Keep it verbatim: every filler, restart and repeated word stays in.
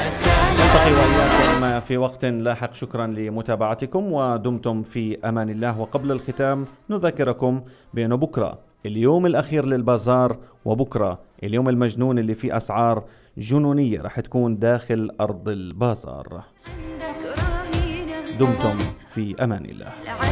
نلتقي وإياكم في وقت لاحق. شكرا لمتابعتكم ودمتم في أمان الله. وقبل الختام نذكركم بأنه بكرة اليوم الأخير للبازار، وبكرة اليوم المجنون اللي فيه أسعار جنونية رح تكون داخل أرض البازار. دمتم في أمان الله.